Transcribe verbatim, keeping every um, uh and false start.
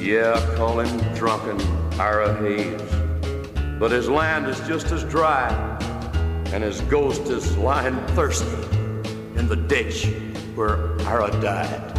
Yeah, call him drunken Ira Hayes, but his land is just as dry, and his ghost is lying thirsty in the ditch where Ira died.